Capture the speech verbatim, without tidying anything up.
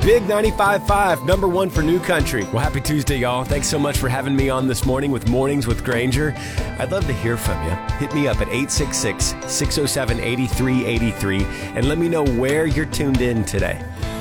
Big ninety-five point five, number one for New Country. Well, happy Tuesday, y'all. Thanks so much for having me on this morning with Mornings with Granger. I'd love to hear from you. Hit me up at eight six six, six oh seven, eight three eight three and let me know where you're tuned in today.